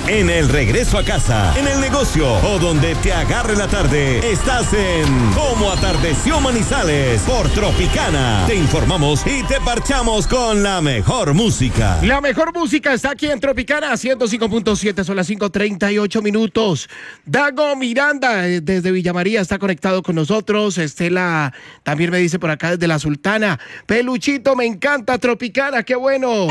En el regreso a casa, en el negocio o donde te agarre la tarde, estás en Cómo Atardeció Manizales por Tropicana. Te informamos y te parchamos con la mejor música. La mejor música está aquí en Tropicana 105.7, son las 5:38. Dago Miranda desde Villa María está conectado con nosotros. Estela también me dice por acá desde La Sultana. Peluchito, me encanta Tropicana, qué bueno.